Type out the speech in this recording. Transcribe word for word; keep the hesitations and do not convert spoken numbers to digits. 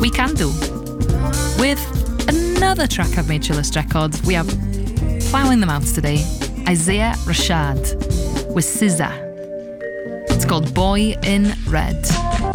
We Can Do. With another track I've made your list records, we have ploughing them out today, Isaiah Rashad with S Z A. It's called Boy in Red.